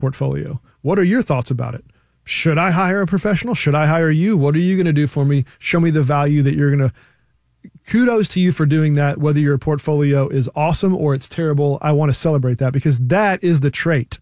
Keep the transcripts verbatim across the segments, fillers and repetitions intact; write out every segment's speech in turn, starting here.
portfolio. What are your thoughts about it? Should I hire a professional? Should I hire you? What are you going to do for me? Show me the value that you're going to. Kudos to you for doing that, whether your portfolio is awesome or it's terrible. I want to celebrate that because that is the trait.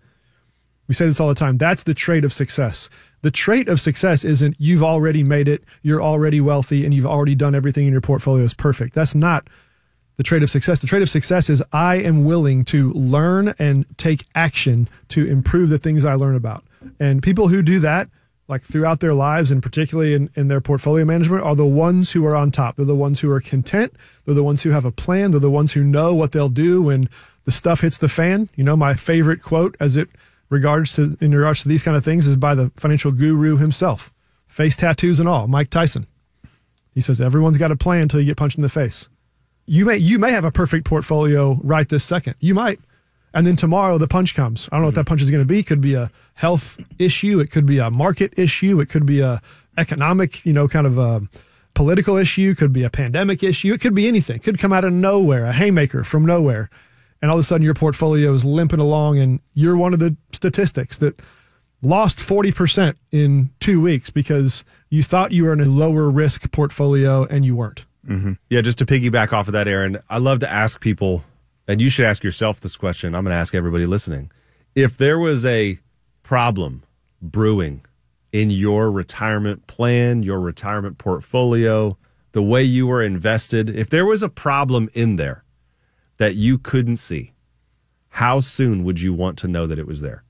We say this all the time. That's the trait of success. The trait of success isn't you've already made it, you're already wealthy, and you've already done everything in your portfolio is perfect. That's not the trait of success. The trait of success is I am willing to learn and take action to improve the things I learn about. And people who do that, like throughout their lives and particularly in, in their portfolio management, are the ones who are on top. They're the ones who are content. They're the ones who have a plan. They're the ones who know what they'll do when the stuff hits the fan. You know, my favorite quote as it regards to in regards to these kind of things is by the financial guru himself, face tattoos and all, Mike Tyson. He says, everyone's got a plan until you get punched in the face. You may, you may have a perfect portfolio right this second. You might. And then tomorrow the punch comes. I don't know what that punch is going to be. It could be a health issue. It could be a market issue. It could be a economic, you know, kind of a political issue. It could be a pandemic issue. It could be anything. It could come out of nowhere, a haymaker from nowhere. And all of a sudden your portfolio is limping along and you're one of the statistics that lost forty percent in two weeks because you thought you were in a lower risk portfolio and you weren't. Mm-hmm. Yeah, just to piggyback off of that, Aaron, I love to ask people, and you should ask yourself this question. I'm going to ask everybody listening. If there was a problem brewing in your retirement plan, your retirement portfolio, the way you were invested, if there was a problem in there that you couldn't see, how soon would you want to know that it was there?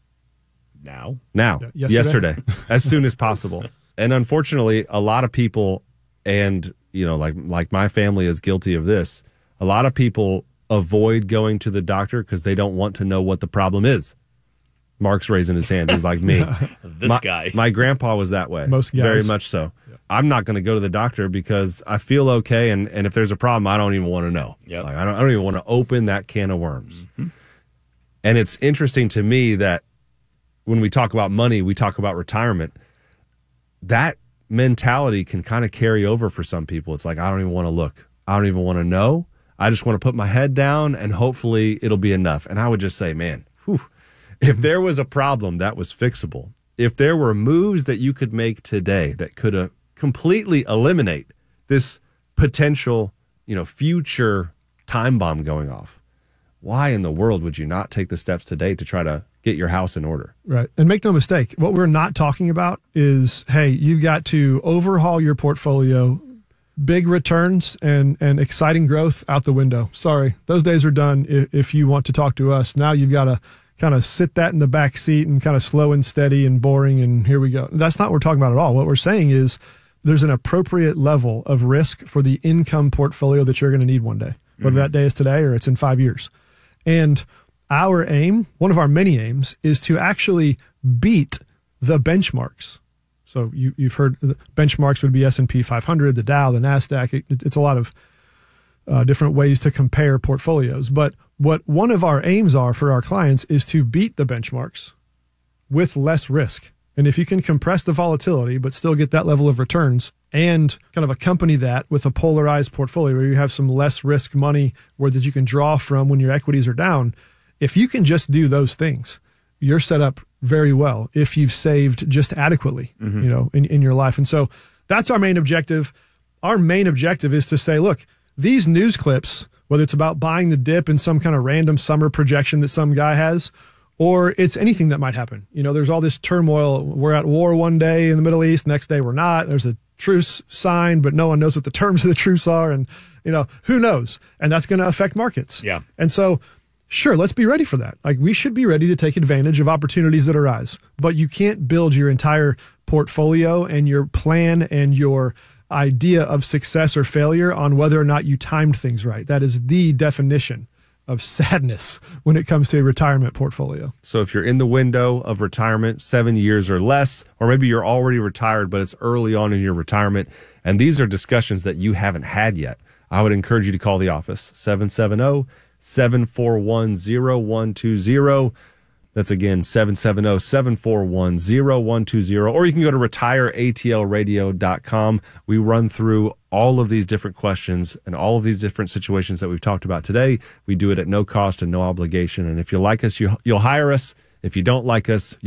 Now? Now. Yeah, yesterday. yesterday. As soon as possible. And unfortunately, a lot of people, and you know, like like my family is guilty of this, a lot of people avoid going to the doctor because they don't want to know what the problem is. Mark's raising his hand. He's like me. This my, guy. My grandpa was that way. Most guys. Very much so. Yep. I'm not going to go to the doctor because I feel okay, and, and if there's a problem, I don't even want to know. Yep. Like I don't, I don't even want to open that can of worms. Mm-hmm. And it's interesting to me that when we talk about money, we talk about retirement. That mentality can kind of carry over for some people. It's like, I don't even want to look. I don't even want to know. I just want to put my head down and hopefully it'll be enough. And I would just say, man, whew, if there was a problem that was fixable, if there were moves that you could make today that could uh, completely eliminate this potential, you know, future time bomb going off, why in the world would you not take the steps today to try to get your house in order? Right. And make no mistake, what we're not talking about is, hey, you've got to overhaul your portfolio, big returns and, and exciting growth out the window. Sorry, those days are done if, if you want to talk to us. Now you've got to kind of sit that in the back seat and kind of slow and steady and boring and here we go. That's not what we're talking about at all. What we're saying is there's an appropriate level of risk for the income portfolio that you're going to need one day, whether mm-hmm. that day is today or it's in five years. And our aim, one of our many aims, is to actually beat the benchmarks. So you, you've heard the benchmarks would be S and P five hundred, the Dow, the NASDAQ. It, it's a lot of uh, different ways to compare portfolios. But what one of our aims are for our clients is to beat the benchmarks with less risk. And if you can compress the volatility but still get that level of returns and kind of accompany that with a polarized portfolio where you have some less risk money where that you can draw from when your equities are down, if you can just do those things, you're set up very well if you've saved just adequately, mm-hmm. you know, in, in your life. And so that's our main objective. Our main objective is to say, look, these news clips, whether it's about buying the dip in some kind of random summer projection that some guy has, or it's anything that might happen. You know, there's all this turmoil. We're at war one day in the Middle East, next day we're not. There's a truce signed, but no one knows what the terms of the truce are. And, you know, who knows? And that's going to affect markets. Yeah. And so, sure, let's be ready for that. Like, we should be ready to take advantage of opportunities that arise. But you can't build your entire portfolio and your plan and your idea of success or failure on whether or not you timed things right. That is the definition of sadness when it comes to a retirement portfolio. So if you're in the window of retirement, seven years or less, or maybe you're already retired, but it's early on in your retirement, and these are discussions that you haven't had yet, I would encourage you to call the office, seven seven zero, seven four one, zero one two zero. That's again, seven seven zero, seven four one, zero one two zero. Or you can go to retire A T L radio dot com. We run through all of these different questions and all of these different situations that we've talked about today. We do it at no cost and no obligation. And if you like us, you, you'll hire us. If you don't like us,